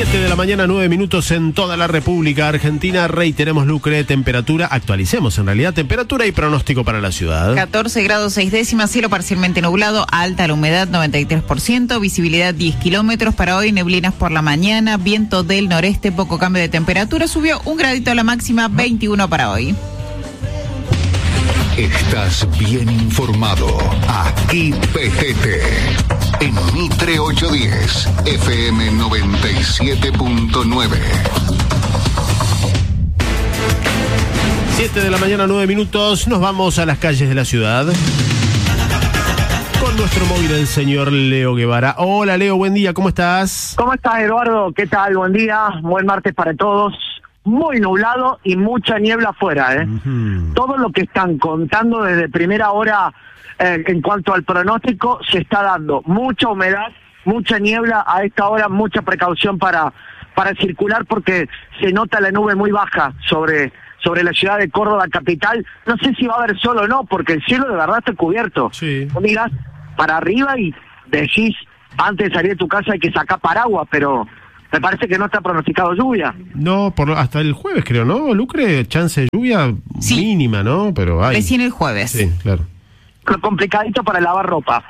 7 de la mañana, 9 minutos en toda la República Argentina. Reiteremos, Lucre, temperatura, actualicemos en realidad, temperatura y pronóstico para la ciudad. 14 grados 6 décimas, cielo parcialmente nublado, alta la humedad 93%, visibilidad 10 kilómetros para hoy, neblinas por la mañana, viento del noreste, poco cambio de temperatura, subió un gradito a la máxima, 21 para hoy. Estás bien informado. Aquí PGT. En Mitre 810, FM 97.9. 7 de la mañana, 9 minutos. Nos vamos a las calles de la ciudad con nuestro móvil, el señor Leo Guevara. Hola, Leo, buen día, ¿cómo estás? ¿Cómo estás, Eduardo? ¿Qué tal? Buen día, buen martes para todos. Muy nublado y mucha niebla afuera, ¿eh? Uh-huh. Todo lo que están contando desde primera hora en cuanto al pronóstico se está dando. Mucha humedad, mucha niebla a esta hora, mucha precaución para circular porque se nota la nube muy baja sobre la ciudad de Córdoba capital. No sé si va a haber sol o no, porque el cielo de verdad está cubierto. Sí. Vos mirás para arriba y decís, antes de salir de tu casa hay que sacar paraguas, pero me parece que no está pronosticado lluvia. No, hasta el jueves creo, ¿no, Lucre? Chance de lluvia sí, mínima, ¿no? Pero hay. Recién el jueves. Sí, claro. Lo complicadito para lavar ropa.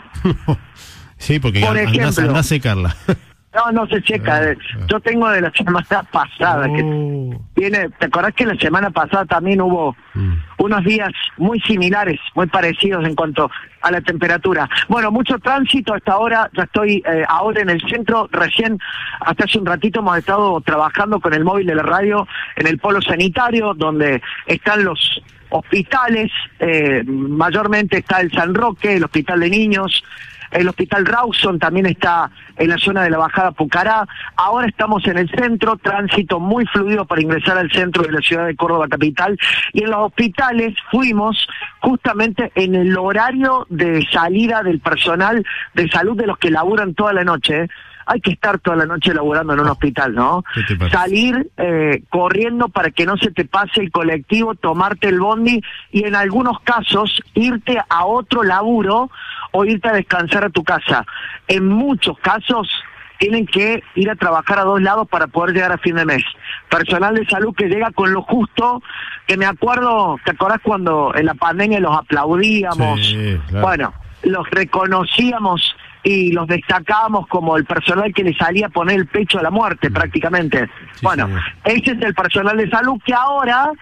Sí, porque andás a secarla. No se seca. Yo tengo de la semana pasada. Que ¿te acordás que la semana pasada también hubo unos días muy similares, muy parecidos en cuanto a la temperatura? Bueno, mucho tránsito hasta ahora. Ya estoy ahora en el centro. Recién, hasta hace un ratito, hemos estado trabajando con el móvil de la radio en el polo sanitario, donde están los hospitales. Mayormente está el San Roque, el hospital de niños. El hospital Rawson también está en la zona de la bajada Pucará. Ahora estamos en el centro, tránsito muy fluido para ingresar al centro de la ciudad de Córdoba capital. Y en los hospitales fuimos justamente en el horario de salida del personal de salud de los que laburan toda la noche. Hay que estar toda la noche laburando en un hospital, ¿no? Salir corriendo para que no se te pase el colectivo, tomarte el bondi y en algunos casos irte a otro laburo o irte a descansar a tu casa. En muchos casos tienen que ir a trabajar a dos lados para poder llegar a fin de mes. Personal de salud que llega con lo justo, que me acuerdo, ¿te acordás cuando en la pandemia los aplaudíamos? Sí, claro. Bueno, los reconocíamos y los destacábamos como el personal que le salía a poner el pecho a la muerte prácticamente. Sí, bueno, señor. Ese es el personal de salud que ahora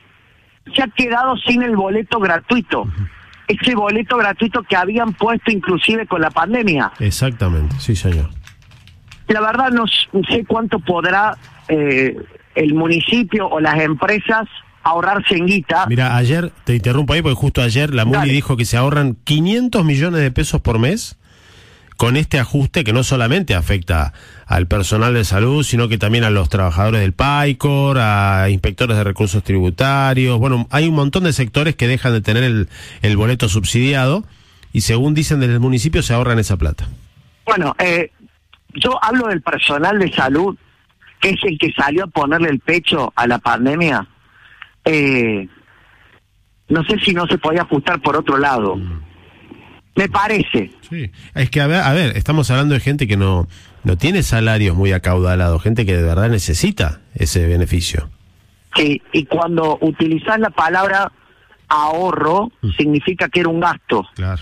se ha quedado sin el boleto gratuito. Uh-huh. Ese boleto gratuito que habían puesto inclusive con la pandemia. Exactamente, sí, señor. La verdad no sé cuánto podrá el municipio o las empresas ahorrarse en guita. Mira, ayer, te interrumpo ahí porque justo ayer la MUNI dijo que se ahorran 500 millones de pesos por mes con este ajuste que no solamente afecta al personal de salud, sino que también a los trabajadores del PAICOR, a inspectores de recursos tributarios. Bueno, hay un montón de sectores que dejan de tener el boleto subsidiado y según dicen desde el municipio se ahorran esa plata. Bueno, yo hablo del personal de salud, que es el que salió a ponerle el pecho a la pandemia. No sé si no se podía ajustar por otro lado. Me parece. Sí, es que a ver, estamos hablando de gente que no tiene salarios muy acaudalados, gente que de verdad necesita ese beneficio. Sí, y cuando utilizás la palabra ahorro, significa que era un gasto. Claro.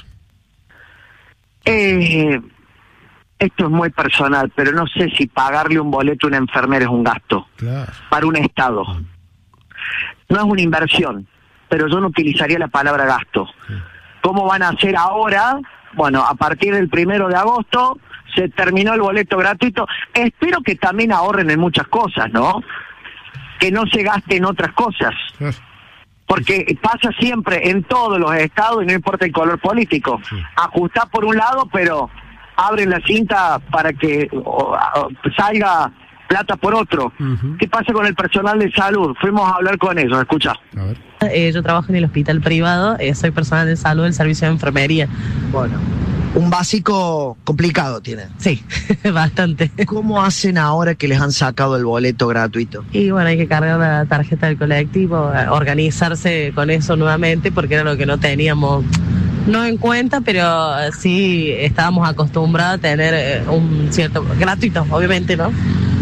Esto es muy personal, pero no sé si pagarle un boleto a una enfermera es un gasto. Claro. Para un Estado. No es una inversión, pero yo no utilizaría la palabra gasto. Sí. ¿Cómo van a hacer ahora? Bueno, a partir del 1 de agosto se terminó el boleto gratuito. Espero que también ahorren en muchas cosas, ¿no? Que no se gaste en otras cosas. Porque pasa siempre en todos los estados y no importa el color político. Sí. Ajustá por un lado, pero abren la cinta para que salga plata por otro. Uh-huh. ¿Qué pasa con el personal de salud? Fuimos a hablar con ellos, escucha. A ver. Yo trabajo en el hospital privado, soy personal de salud del servicio de enfermería. Bueno, un básico complicado tiene. Sí, bastante. ¿Cómo hacen ahora que les han sacado el boleto gratuito? Y bueno, hay que cargar la tarjeta del colectivo, organizarse con eso nuevamente, porque era lo que no teníamos, no en cuenta, pero sí estábamos acostumbrados a tener un cierto, gratuito, obviamente, ¿no?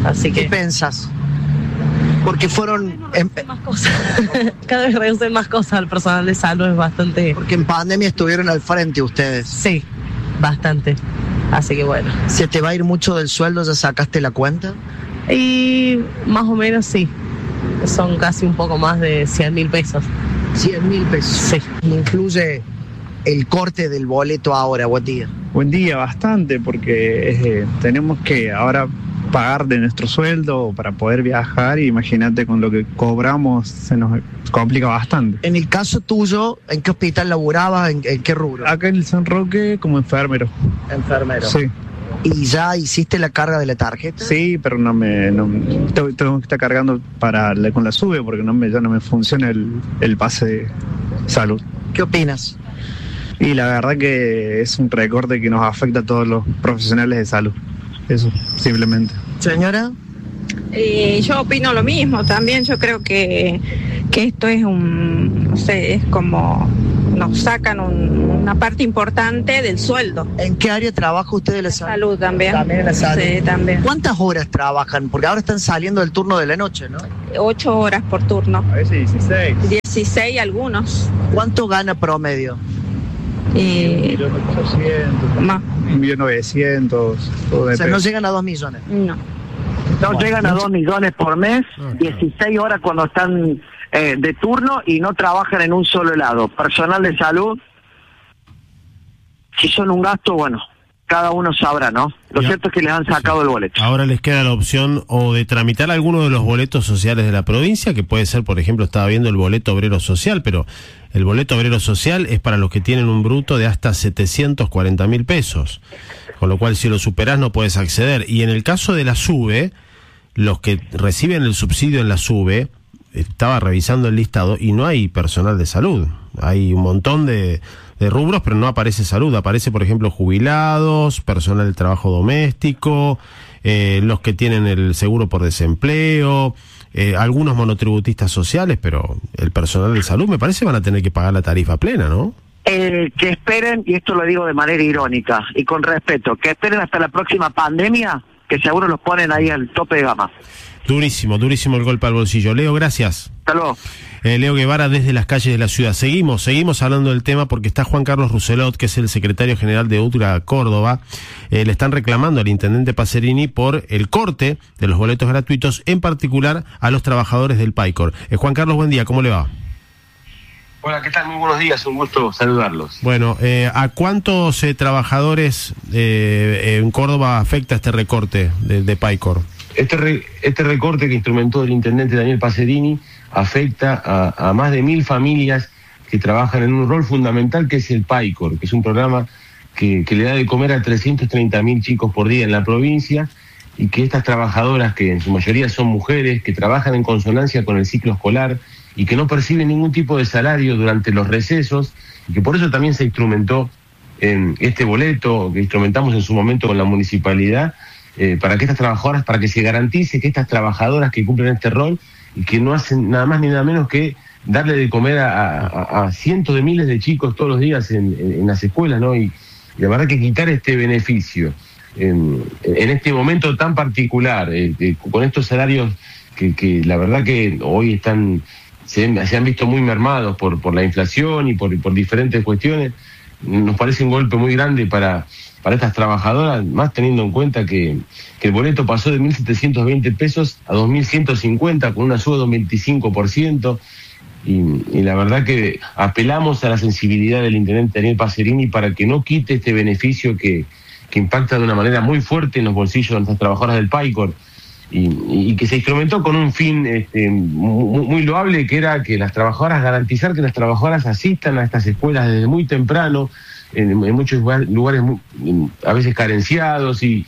Así que... ¿Qué pensás? Porque fueron... más cosas. Cada vez reducen más cosas al personal de salud, es bastante... Porque en pandemia estuvieron al frente ustedes. Sí, bastante. Así que bueno. ¿Se te va a ir mucho del sueldo? ¿Ya sacaste la cuenta? Y más o menos sí. Son casi un poco más de 100.000 pesos. 100.000 pesos. Sí. Incluye el corte del boleto ahora, buen día. Buen día, bastante, porque tenemos que ahora pagar de nuestro sueldo para poder viajar, y imagínate, con lo que cobramos se nos complica bastante. En el caso tuyo, ¿en qué hospital laburabas? ¿En qué rubro? Acá en el San Roque como enfermero. Enfermero. Sí. ¿Y ya hiciste la carga de la tarjeta? Sí, pero tengo que estar cargando con la SUBE, porque ya no me funciona el pase de salud. ¿Qué opinas? Y la verdad que es un recorte que nos afecta a todos los profesionales de salud. Eso, simplemente. Señora. Yo opino lo mismo también. Yo creo que esto es no sé, es como nos sacan una parte importante del sueldo. ¿En qué área trabaja usted de la salud? Salud también. También en la salud. Sí, también. ¿Cuántas horas trabajan? Porque ahora están saliendo del turno de la noche, ¿no? 8 horas por turno. A veces 16. 16 algunos. ¿Cuánto gana promedio? 1.800.000, Más. 1.900.000. O sea, no llegan a 2 millones. No. No llegan a 2 millones por mes, 16 horas cuando están de turno y no trabajan en un solo lado. Personal de salud, si son un gasto, bueno, cada uno sabrá, ¿no? Lo cierto es que les han sacado el boleto. Ahora les queda la opción o de tramitar alguno de los boletos sociales de la provincia, que puede ser, por ejemplo, estaba viendo el boleto obrero social, pero el boleto obrero social es para los que tienen un bruto de hasta 740.000 pesos, con lo cual si lo superás no puedes acceder. Y en el caso de la SUBE, los que reciben el subsidio en la SUBE, estaba revisando el listado y no hay personal de salud. Hay un montón de rubros, pero no aparece salud. Aparece, por ejemplo, jubilados, personal de trabajo doméstico, los que tienen el seguro por desempleo, algunos monotributistas sociales, pero el personal de salud me parece van a tener que pagar la tarifa plena, ¿no? Que esperen, y esto lo digo de manera irónica y con respeto, que esperen hasta la próxima pandemia, que seguro los ponen ahí al tope de gama. Durísimo, durísimo el golpe al bolsillo. Leo, gracias. Hasta luego. Leo Guevara desde las calles de la ciudad. Seguimos hablando del tema porque está Juan Carlos Rousselot, que es el secretario general de UTRA Córdoba. Le están reclamando al intendente Pacerini por el corte de los boletos gratuitos, en particular a los trabajadores del PAICOR. Juan Carlos, buen día, ¿cómo le va? Hola, ¿qué tal? Muy buenos días, un gusto saludarlos. Bueno, ¿a cuántos trabajadores en Córdoba afecta este recorte de PAICOR? Este recorte que instrumentó el intendente Daniel Pacerini afecta a más de 1.000 familias que trabajan en un rol fundamental, que es el PAICOR, que es un programa que le da de comer a 330.000 chicos por día en la provincia, y que estas trabajadoras, que en su mayoría son mujeres, que trabajan en consonancia con el ciclo escolar y que no perciben ningún tipo de salario durante los recesos, y que por eso también se instrumentó este boleto que instrumentamos en su momento con la municipalidad, para que estas trabajadoras, para que se garantice que estas trabajadoras que cumplen este rol y que no hacen nada más ni nada menos que darle de comer a cientos de miles de chicos todos los días en las escuelas, ¿no? Y la verdad que quitar este beneficio en este momento tan particular, con estos salarios que la verdad que hoy se han visto muy mermados por la inflación y por diferentes cuestiones, nos parece un golpe muy grande para estas trabajadoras, más teniendo en cuenta que el boleto pasó de 1.720 pesos a 2.150 con una suba de un 25%, y la verdad que apelamos a la sensibilidad del intendente Daniel Pacerini para que no quite este beneficio que impacta de una manera muy fuerte en los bolsillos de nuestras trabajadoras del PAICOR, y que se instrumentó con un fin muy loable, que era que las trabajadoras, garantizar que las trabajadoras asistan a estas escuelas desde muy temprano, en muchos lugares a veces carenciados, y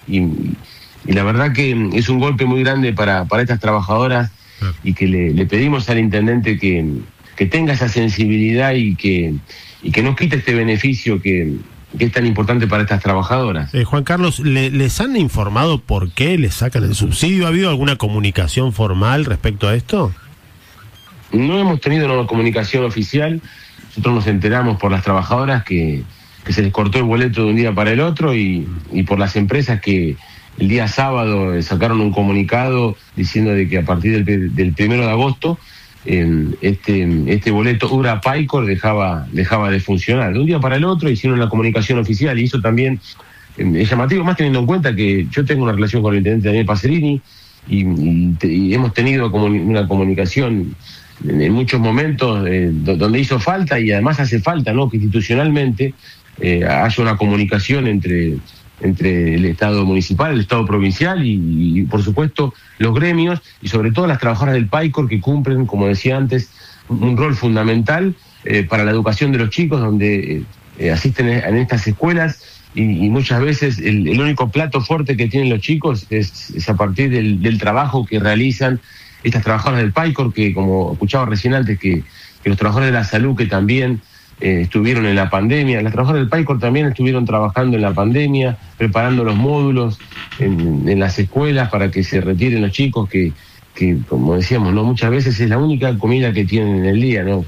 la verdad que es un golpe muy grande para estas trabajadoras, y que le pedimos al intendente que tenga esa sensibilidad y que no quite este beneficio que es tan importante para estas trabajadoras. Juan Carlos, ¿les han informado por qué les sacan el subsidio? ¿Ha habido alguna comunicación formal respecto a esto? No hemos tenido una comunicación oficial. Nosotros nos enteramos por las trabajadoras que se les cortó el boleto de un día para el otro, y por las empresas que el día sábado sacaron un comunicado diciendo de que a partir del 1 de agosto este boleto URA Paicor dejaba de funcionar. De un día para el otro hicieron la comunicación oficial, y eso también es llamativo, más teniendo en cuenta que yo tengo una relación con el intendente Daniel Pacerini y hemos tenido una comunicación en muchos momentos donde hizo falta, y además hace falta, ¿no?, que institucionalmente haya una comunicación entre el Estado municipal, el Estado provincial y por supuesto los gremios, y sobre todo las trabajadoras del Paicor, que cumplen, como decía antes, un rol fundamental para la educación de los chicos, donde asisten en estas escuelas, y muchas veces el único plato fuerte que tienen los chicos es a partir del trabajo que realizan estas trabajadoras del Paicor, que, como escuchaba recién antes, que los trabajadores de la salud que también estuvieron en la pandemia, las trabajadoras del Paicor también estuvieron trabajando en la pandemia, preparando los módulos en las escuelas para que se retiren los chicos, que como decíamos, no, muchas veces es la única comida que tienen en el día, ¿no?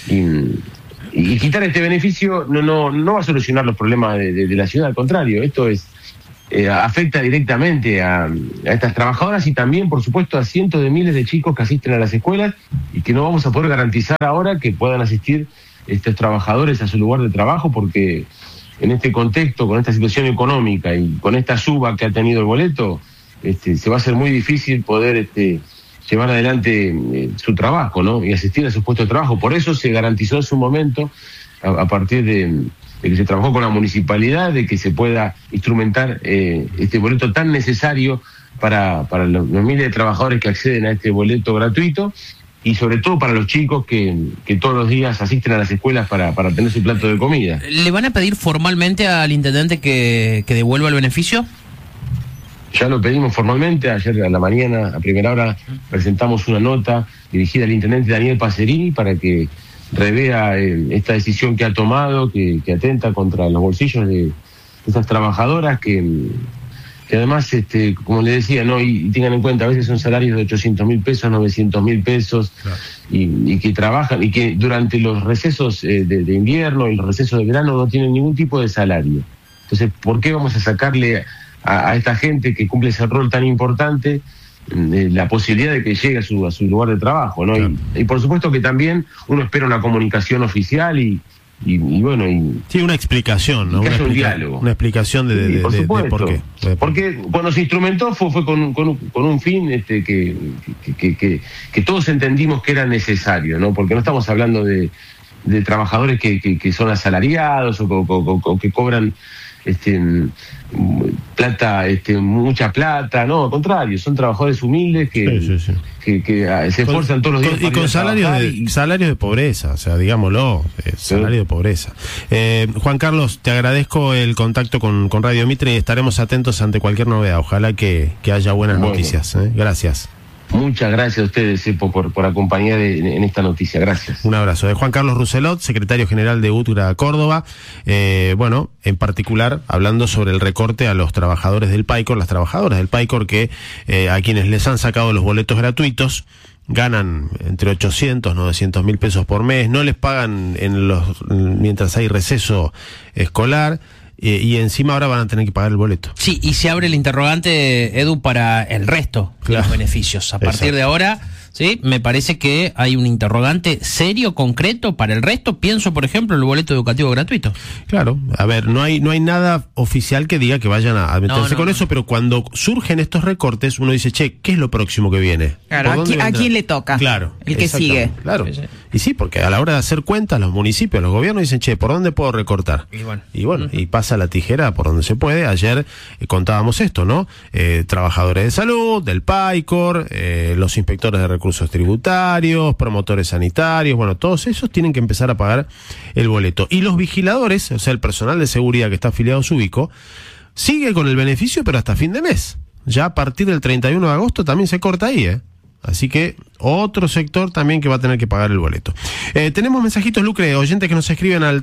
Y quitar este beneficio no va a solucionar los problemas de la ciudad, al contrario, esto afecta directamente a estas trabajadoras, y también, por supuesto, a cientos de miles de chicos que asisten a las escuelas, y que no vamos a poder garantizar ahora que puedan asistir estos trabajadores a su lugar de trabajo, porque en este contexto, con esta situación económica y con esta suba que ha tenido el boleto, se va a hacer muy difícil poder llevar adelante su trabajo, ¿no?, y asistir a sus puestos de trabajo. Por eso se garantizó en su momento, a partir de que se trabajó con la municipalidad, de que se pueda instrumentar este boleto tan necesario para los miles de trabajadores que acceden a este boleto gratuito, y sobre todo para los chicos que todos los días asisten a las escuelas para tener su plato de comida. ¿Le van a pedir formalmente al intendente que devuelva el beneficio? Ya lo pedimos formalmente. Ayer a la mañana, a primera hora, presentamos una nota dirigida al intendente Daniel Pacerini para que revea esta decisión que ha tomado, que atenta contra los bolsillos de estas trabajadoras, que además, como le decía, ¿no?, y tengan en cuenta, a veces son salarios de 800.000 pesos, 900.000 pesos, claro, y que trabajan, y que durante los recesos de invierno y los recesos de verano no tienen ningún tipo de salario. Entonces, ¿por qué vamos a sacarle a esta gente que cumple ese rol tan importante la posibilidad de que llegue a su lugar de trabajo, ¿no? Claro. Y por supuesto que también uno espera una comunicación oficial y bueno, sí, una explicación, ¿no? Un diálogo. Una explicación de por qué. Porque cuando se instrumentó fue con un fin que todos entendimos que era necesario, ¿no? Porque no estamos hablando de trabajadores que son asalariados o que cobran plata, mucha plata, no, al contrario, son trabajadores humildes que se esfuerzan todos los días. Y con salarios de pobreza, o sea, digámoslo, salario de pobreza. Juan Carlos, te agradezco el contacto con Radio Mitre, y estaremos atentos ante cualquier novedad. Ojalá que haya buenas noticias. Gracias. Muchas gracias a ustedes por acompañar en esta noticia. Gracias. Un abrazo. Juan Carlos Rousselot, secretario general de UTGRA Córdoba. Bueno, en particular, hablando sobre el recorte a los trabajadores del Paicor, las trabajadoras del Paicor, que a quienes les han sacado los boletos gratuitos ganan entre 800 y 900.000 pesos por mes, no les pagan mientras hay receso escolar. Y encima ahora van a tener que pagar el boleto. Sí, y se abre el interrogante, Edu, para el resto de los beneficios. A partir de ahora, sí, me parece que hay un interrogante serio, concreto para el resto. Pienso, por ejemplo, en el boleto educativo gratuito. Claro, a ver, no hay nada oficial que diga que vayan a meterse con eso, pero cuando surgen estos recortes, uno dice, che, ¿qué es lo próximo que viene? Claro, ¿a quién le toca? Claro. El que sigue. Claro. Sí. Y sí, porque a la hora de hacer cuentas, los municipios, los gobiernos dicen, che, ¿por dónde puedo recortar? Y bueno, y pasa la tijera por donde se puede. Ayer contábamos esto, ¿no? Trabajadores de salud, del Paicor, los inspectores de recursos tributarios, promotores sanitarios, bueno, todos esos tienen que empezar a pagar el boleto. Y los vigiladores, o sea, el personal de seguridad que está afiliado a Subico, sigue con el beneficio, pero hasta fin de mes. Ya a partir del 31 de agosto también se corta ahí, Así que otro sector también que va a tener que pagar el boleto. Tenemos mensajitos, Lucre, oyentes que nos escriben al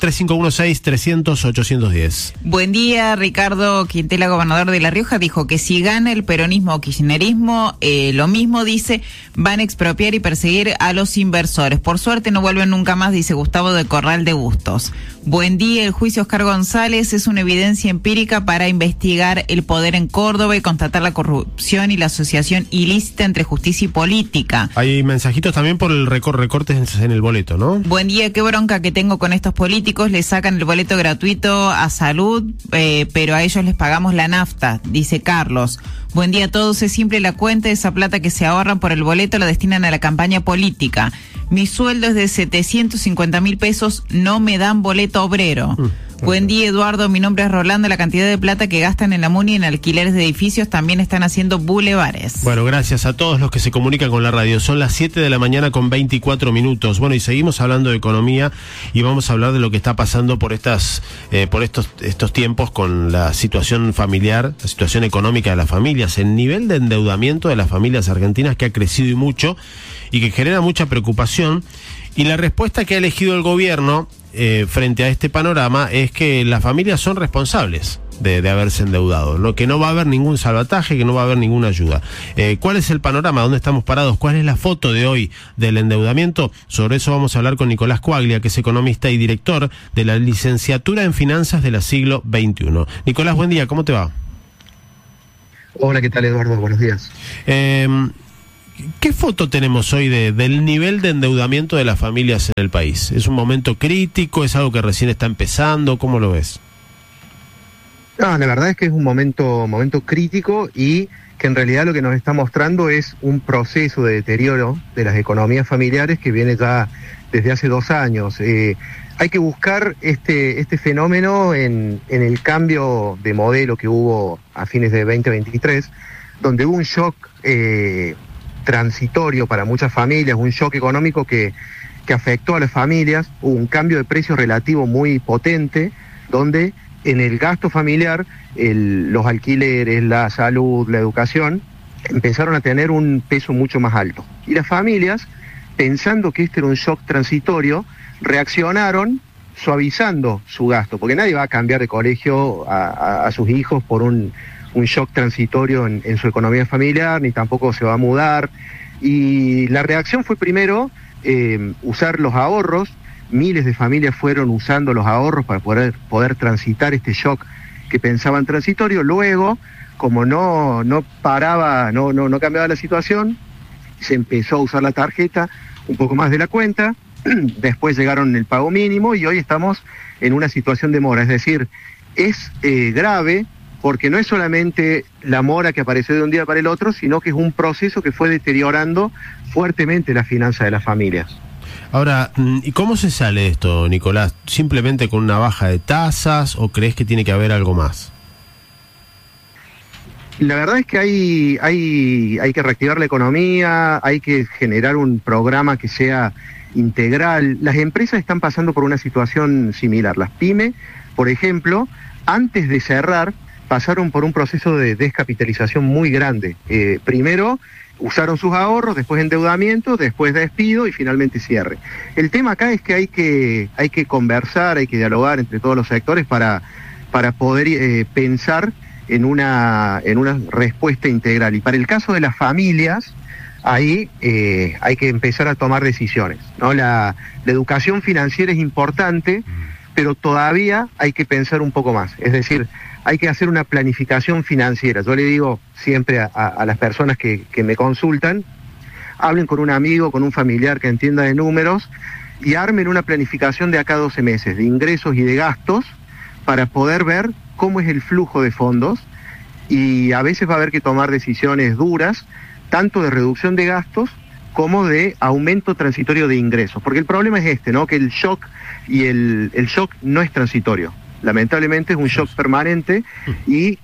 3516-300-810. Buen día, Ricardo Quintela, gobernador de La Rioja, dijo que si gana el peronismo o kirchnerismo, lo mismo, dice, van a expropiar y perseguir a los inversores. Por suerte no vuelven nunca más, dice Gustavo de Corral de Bustos. Buen día, el juicio Oscar González es una evidencia empírica para investigar el poder en Córdoba y constatar la corrupción y la asociación ilícita entre justicia y política. Hay mensajitos también por el recortes en el boleto, ¿no? Buen día, qué bronca que tengo con estos políticos, les sacan el boleto gratuito a salud, pero a ellos les pagamos la nafta, dice Carlos. Buen día a todos, es simple la cuenta, esa plata que se ahorran por el boleto la destinan a la campaña política. Mi sueldo es de 750.000 pesos, no me dan boleto obrero. Buen día, Eduardo, mi nombre es Rolando, la cantidad de plata que gastan en la MUNI en alquileres de edificios también están haciendo bulevares. Bueno, gracias a todos los que se comunican con la radio. Son las 7 de la mañana con 24 minutos. Bueno, y seguimos hablando de economía y vamos a hablar de lo que está pasando por estos tiempos con la situación familiar, la situación económica de las familias, el nivel de endeudamiento de las familias argentinas que ha crecido y mucho y que genera mucha preocupación. Y la respuesta que ha elegido el gobierno frente a este panorama es que las familias son responsables de haberse endeudado, ¿no? Que no va a haber ningún salvataje, que no va a haber ninguna ayuda. ¿Cuál es el panorama? ¿Dónde estamos parados? ¿Cuál es la foto de hoy del endeudamiento? Sobre eso vamos a hablar con Nicolás Cuaglia, que es economista y director de la licenciatura en Finanzas de la Siglo XXI. Nicolás, buen día, ¿cómo te va? Hola, ¿qué tal, Eduardo? Buenos días. ¿Qué foto tenemos hoy del nivel de endeudamiento de las familias en el país? ¿Es un momento crítico? ¿Es algo que recién está empezando? ¿Cómo lo ves? No, la verdad es que es un momento crítico y que en realidad lo que nos está mostrando es un proceso de deterioro de las economías familiares que viene ya desde hace 2 años. Hay que buscar este fenómeno en el cambio de modelo que hubo a fines de 2023, donde hubo un shock transitorio para muchas familias, un shock económico que afectó a las familias, hubo un cambio de precio relativo muy potente, donde en el gasto familiar, los alquileres, la salud, la educación, empezaron a tener un peso mucho más alto. Y las familias, pensando que este era un shock transitorio, reaccionaron suavizando su gasto, porque nadie va a cambiar de colegio a sus hijos por un shock transitorio en su economía familiar, ni tampoco se va a mudar. Y la reacción fue primero usar los ahorros. Miles de familias fueron usando los ahorros para poder transitar este shock que pensaban transitorio. Luego, como no cambiaba la situación, se empezó a usar la tarjeta un poco más de la cuenta. Después llegaron el pago mínimo y hoy estamos en una situación de mora. Es decir, es grave, porque no es solamente la mora que apareció de un día para el otro, sino que es un proceso que fue deteriorando fuertemente la finanza de las familias. Ahora, ¿y cómo se sale de esto, Nicolás? ¿Simplemente con una baja de tasas o crees que tiene que haber algo más? La verdad es que hay que reactivar la economía, hay que generar un programa que sea integral. Las empresas están pasando por una situación similar. Las pymes, por ejemplo, antes de cerrar, pasaron por un proceso de descapitalización muy grande. Primero usaron sus ahorros, después endeudamiento, después despido y finalmente cierre. El tema acá es que hay que conversar, hay que dialogar entre todos los sectores para poder pensar en una respuesta integral. Y para el caso de las familias, ahí hay que empezar a tomar decisiones, ¿no? La educación financiera es importante, pero todavía hay que pensar un poco más. Es decir, hay que hacer una planificación financiera. Yo le digo siempre a las personas que me consultan, hablen con un amigo, con un familiar que entienda de números y armen una planificación de acá a 12 meses, de ingresos y de gastos, para poder ver cómo es el flujo de fondos, y a veces va a haber que tomar decisiones duras, tanto de reducción de gastos como de aumento transitorio de ingresos. Porque el problema es ¿no? Que el shock y el shock no es transitorio. Lamentablemente es un shock permanente y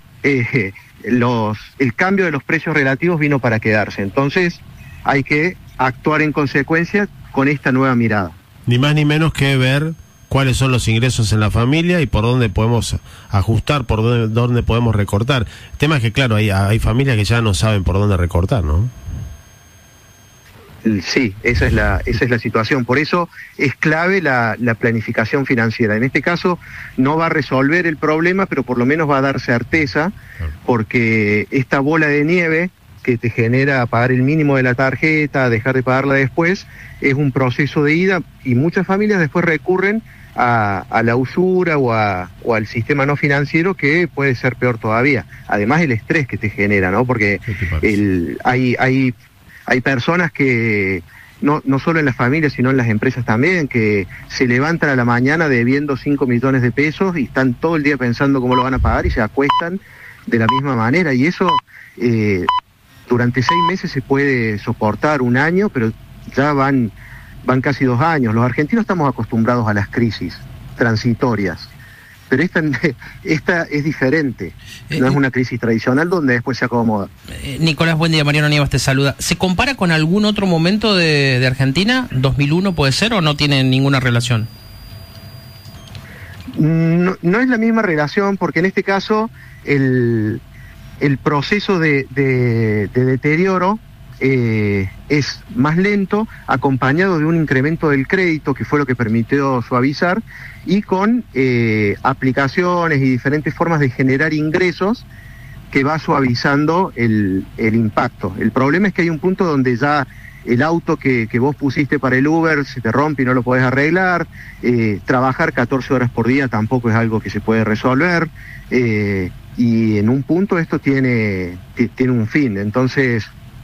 el cambio de los precios relativos vino para quedarse. Entonces hay que actuar en consecuencia con esta nueva mirada. Ni más ni menos que ver cuáles son los ingresos en la familia y por dónde podemos ajustar, por dónde podemos recortar. El tema es que, claro, hay familias que ya no saben por dónde recortar, ¿no? Sí, esa es la situación. Por eso es clave la planificación financiera. En este caso no va a resolver el problema, pero por lo menos va a dar certeza, porque esta bola de nieve que te genera pagar el mínimo de la tarjeta, dejar de pagarla después, es un proceso de ida, y muchas familias después recurren a la usura o al sistema no financiero, que puede ser peor todavía. Además el estrés que te genera, ¿no? Porque hay personas que, no solo en las familias, sino en las empresas también, que se levantan a la mañana debiendo 5 millones de pesos y están todo el día pensando cómo lo van a pagar y se acuestan de la misma manera. Y eso durante 6 meses se puede soportar, 1 año, pero ya van casi 2 años. Los argentinos estamos acostumbrados a las crisis transitorias, pero esta es diferente. No es una crisis tradicional donde después se acomoda. Nicolás, buen día. Mariano Nievas te saluda. ¿Se compara con algún otro momento de Argentina? ¿2001 puede ser o no tiene ninguna relación? No es la misma relación, porque en este caso el proceso de deterioro es más lento, acompañado de un incremento del crédito, que fue lo que permitió suavizar, y con aplicaciones y diferentes formas de generar ingresos que va suavizando el impacto. El problema es que hay un punto donde ya el auto que vos pusiste para el Uber se te rompe y no lo podés arreglar, trabajar 14 horas por día tampoco es algo que se puede resolver, y en un punto esto tiene un fin. Entonces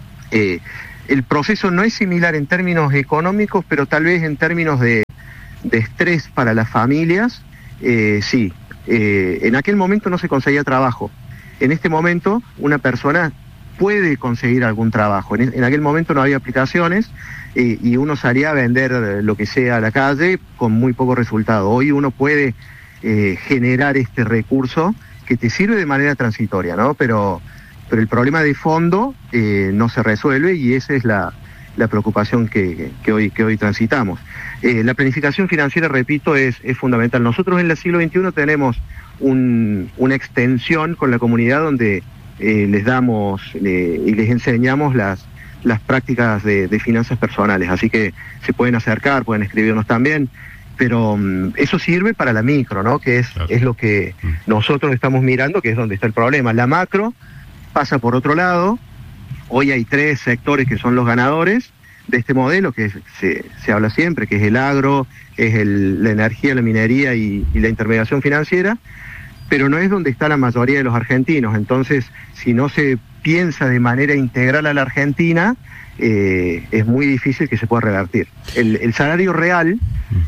el proceso no es similar en términos económicos, pero tal vez en términos de estrés para las familias, sí. En aquel momento no se conseguía trabajo. En este momento una persona puede conseguir algún trabajo. En aquel momento no había aplicaciones, y uno salía a vender lo que sea a la calle con muy poco resultado. Hoy uno puede generar este recurso que te sirve de manera transitoria, ¿no? Pero el problema de fondo no se resuelve, y esa es la preocupación que hoy transitamos. La planificación financiera, repito, es fundamental. Nosotros en el siglo XXI tenemos una extensión con la comunidad donde les damos y les enseñamos las prácticas de finanzas personales, así que se pueden acercar, pueden escribirnos también, pero eso sirve para la micro, ¿no? Que es lo que nosotros estamos mirando, que es donde está el problema. La macro pasa por otro lado. Hoy hay 3 sectores que son los ganadores de este modelo, que se habla siempre, que es el agro, es la energía, la minería y la intermediación financiera, pero no es donde está la mayoría de los argentinos. Entonces, si no se piensa de manera integral a la Argentina, es muy difícil que se pueda revertir. El salario real...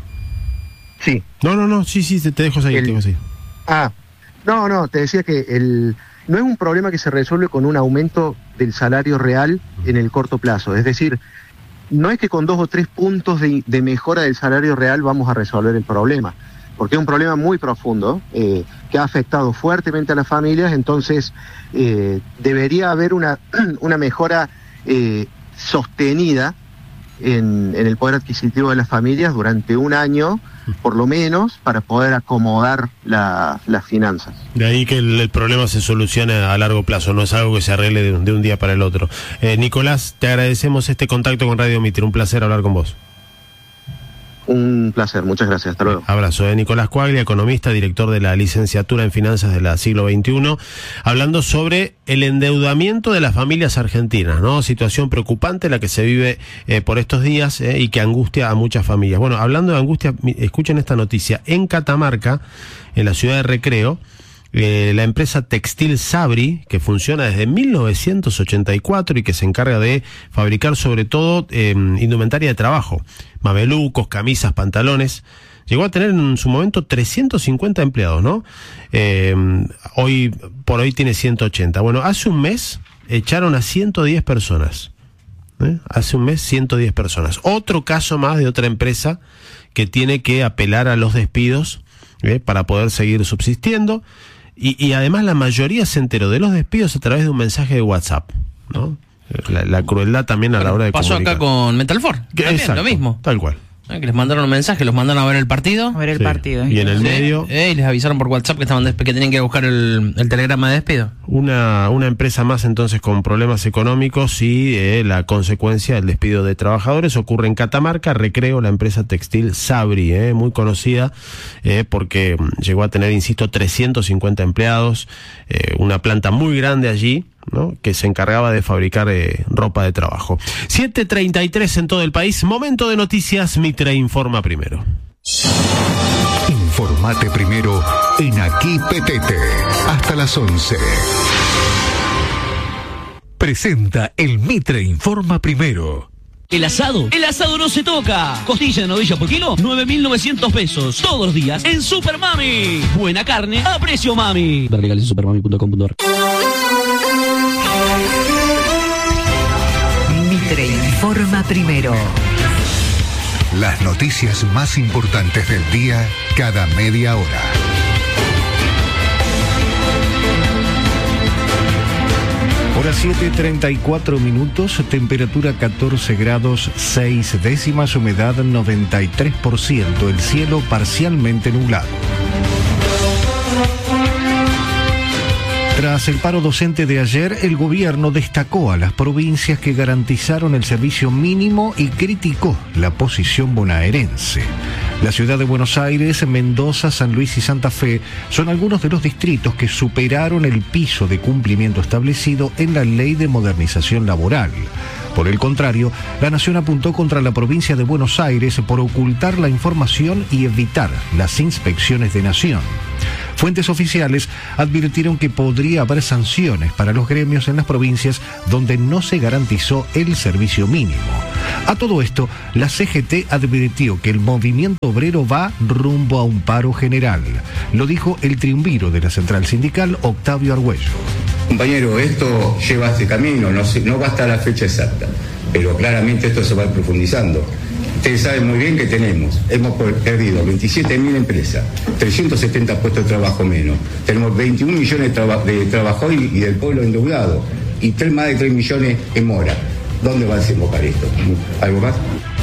Sí. No, sí, te dejo seguir. No, te decía que no es un problema que se resuelve con un aumento del salario real en el corto plazo. Es decir, no es que con 2 o 3 puntos de mejora del salario real vamos a resolver el problema, porque es un problema muy profundo que ha afectado fuertemente a las familias. Entonces debería haber una mejora sostenida en el poder adquisitivo de las familias durante 1 año, por lo menos, para poder acomodar las finanzas. De ahí que el problema se solucione a largo plazo, no es algo que se arregle de un día para el otro. Nicolás, te agradecemos este contacto con Radio Mitre, un placer hablar con vos. Un placer, muchas gracias, hasta luego. Abrazo. Nicolás Cuaglia, economista, director de la licenciatura en finanzas de la siglo XXI, hablando sobre el endeudamiento de las familias argentinas, ¿no? Situación preocupante la que se vive por estos días y que angustia a muchas familias. Bueno, hablando de angustia, escuchen esta noticia. En Catamarca, en la ciudad de Recreo, la empresa textil Sabri, que funciona desde 1984 y que se encarga de fabricar sobre todo indumentaria de trabajo, mamelucos, camisas, pantalones, llegó a tener en su momento 350 empleados, ¿no? Hoy por hoy tiene 180. Bueno, hace un mes echaron a 110 personas. Hace un mes 110 personas. Otro caso más de otra empresa que tiene que apelar a los despidos para poder seguir subsistiendo. Y además la mayoría se enteró de los despidos a través de un mensaje de WhatsApp, ¿no? La crueldad también a la hora de pasó comunicar. Acá con Metalfor, también, exacto, lo mismo. Tal cual. Que les mandaron un mensaje, los mandaron a ver el partido. A ver el partido. Y en el medio. Y les avisaron por WhatsApp que tenían que ir a buscar el telegrama de despido. Una empresa más entonces con problemas económicos y la consecuencia del despido de trabajadores ocurre en Catamarca. Recreo, la empresa textil Sabri, muy conocida porque llegó a tener, insisto, 350 empleados, una planta muy grande allí, ¿no?, que se encargaba de fabricar ropa de trabajo. 7:33 en todo el país. Momento de noticias. Mitre informa primero. Informate primero en Aquí Petete. Hasta las 11. Presenta el Mitre informa primero. El asado no se toca. Costilla de novilla por kilo, 9.900 pesos. Todos los días en Super Mami. Buena carne a precio mami. Ver legales en supermami.com.ar. Mitre informa primero. Las noticias más importantes del día cada media hora. Hora 7:34, temperatura 14 grados 6 décimas, humedad 93%, el cielo parcialmente nublado. Tras el paro docente de ayer, el gobierno destacó a las provincias que garantizaron el servicio mínimo y criticó la posición bonaerense. La ciudad de Buenos Aires, Mendoza, San Luis y Santa Fe son algunos de los distritos que superaron el piso de cumplimiento establecido en la Ley de Modernización Laboral. Por el contrario, la Nación apuntó contra la provincia de Buenos Aires por ocultar la información y evitar las inspecciones de Nación. Fuentes oficiales advirtieron que podría haber sanciones para los gremios en las provincias donde no se garantizó el servicio mínimo. A todo esto, la CGT advirtió que el movimiento obrero va rumbo a un paro general. Lo dijo el triunviro de la central sindical, Octavio Argüello. Compañero, esto lleva este camino, no va a estar la fecha exacta, pero claramente esto se va profundizando. Ustedes saben muy bien que hemos perdido 27.000 empresas, 370 puestos de trabajo menos, tenemos 21 millones de trabajadores y del pueblo endeudado, y más de 3 millones en mora. ¿Dónde va a desembocar esto? ¿Algo más?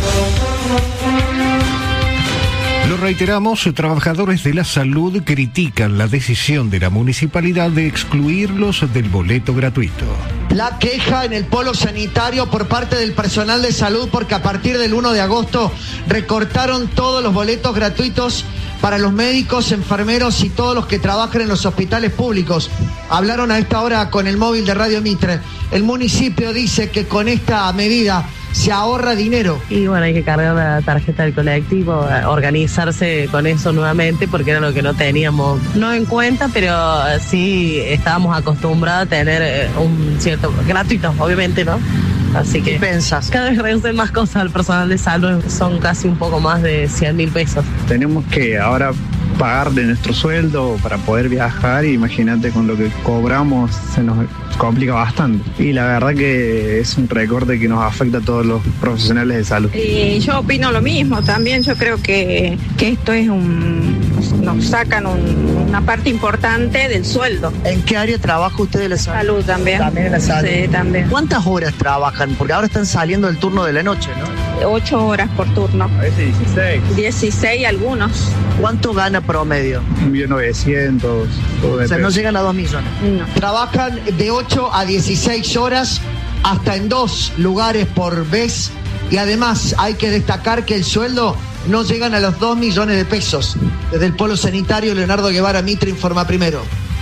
Lo reiteramos, trabajadores de la salud critican la decisión de la municipalidad de excluirlos del boleto gratuito. La queja en el polo sanitario por parte del personal de salud porque a partir del 1 de agosto recortaron todos los boletos gratuitos para los médicos, enfermeros y todos los que trabajan en los hospitales públicos. Hablaron a esta hora con el móvil de Radio Mitre. El municipio dice que con esta medida se ahorra dinero. Y bueno, hay que cargar la tarjeta del colectivo, organizarse con eso nuevamente porque era lo que no teníamos, no en cuenta, pero sí estábamos acostumbrados a tener un cierto, gratuito, obviamente, ¿no? Así que, ¿qué pensás? Cada vez reducen más cosas al personal de salud, son casi un poco más de 100.000 pesos. Tenemos que ahora pagar de nuestro sueldo para poder viajar y imagínate con lo que cobramos se nos complica bastante. Y la verdad que es un recorte que nos afecta a todos los profesionales de salud. Yo opino lo mismo también, yo creo que esto es nos sacan una parte importante del sueldo. ¿En qué área trabaja usted de la salud? Salud también. También en la salud. Sí, también. ¿Cuántas horas trabajan? Porque ahora están saliendo del turno de la noche, ¿no? 8 horas por turno. A veces 16. 16 algunos. ¿Cuánto gana promedio? 1.900.000. O sea, no llegan a 2 millones. No. Trabajan de 8 a 16 horas hasta en 2 lugares por vez y además hay que destacar que el sueldo no llegan a los 2 millones de pesos. Desde el Polo Sanitario, Leonardo Guevara, Mitre informa primero.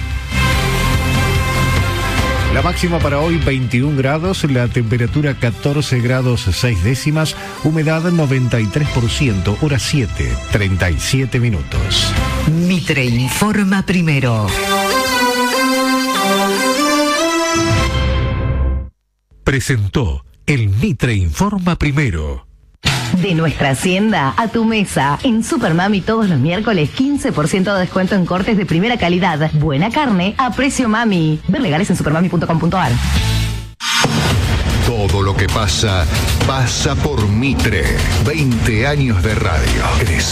La máxima para hoy 21 grados, la temperatura 14 grados 6 décimas, humedad 93%, hora 7:37 minutos. Mitre informa primero. Presentó el Mitre informa primero. De nuestra hacienda a tu mesa. En Supermami todos los miércoles 15% de descuento en cortes de primera calidad. Buena carne a precio mami. Ver legales en supermami.com.ar. Todo lo que pasa, pasa por Mitre. 20 años de radio.